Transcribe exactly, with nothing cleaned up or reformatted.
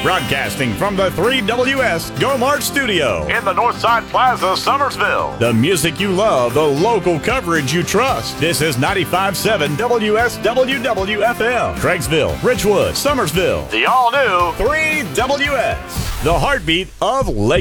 Broadcasting from the three W S Go Mart Studio in the Northside Plaza, Summersville. The music you love, the local coverage you trust. This is ninety-five point seven W S W W F M. Craigsville, Richwood, Summersville. The all-new three W S. The heartbeat of Lake